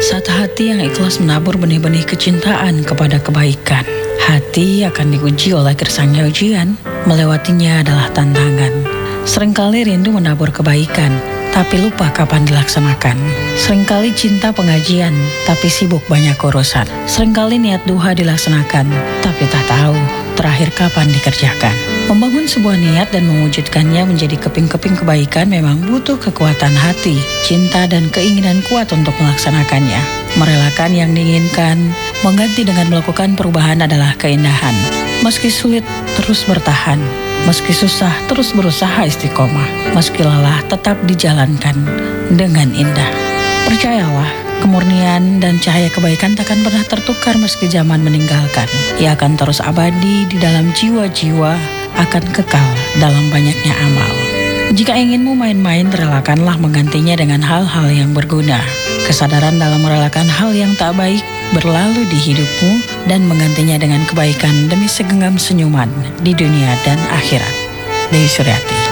Saat hati yang ikhlas menabur benih-benih kecintaan kepada kebaikan, hati akan diuji oleh gersangnya ujian. Melewatinya adalah tantangan. Seringkali rindu menabur kebaikan, tapi lupa kapan dilaksanakan. Seringkali cinta pengajian, tapi sibuk banyak urusan. Seringkali niat duha dilaksanakan, tapi tak tahu terakhir kapan dikerjakan. Membangun sebuah niat dan mewujudkannya menjadi keping-keping kebaikan memang butuh kekuatan hati, cinta dan keinginan kuat untuk melaksanakannya. Merelakan yang diinginkan, mengganti dengan melakukan perubahan adalah keindahan. Meski sulit, terus bertahan. Meski susah, terus berusaha istiqomah. Meski lelah, tetap dijalankan dengan indah. Percayalah, kemurnian dan cahaya kebaikan takkan pernah tertukar meski zaman meninggalkan. Ia akan terus abadi di dalam jiwa-jiwa, akan kekal dalam banyaknya amal. Jika inginmu main-main, relakanlah menggantinya dengan hal-hal yang berguna. Kesadaran dalam merelakan hal yang tak baik berlalu di hidupmu dan menggantinya dengan kebaikan demi segenggam senyuman di dunia dan akhirat. Dewi Suryati.